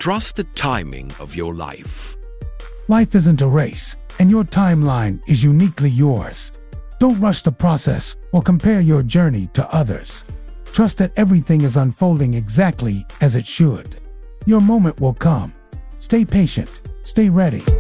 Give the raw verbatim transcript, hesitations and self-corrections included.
Trust the timing of your life. Life isn't a race, and your timeline is uniquely yours. Don't rush the process or compare your journey to others. Trust that everything is unfolding exactly as it should. Your moment will come. Stay patient. Stay ready.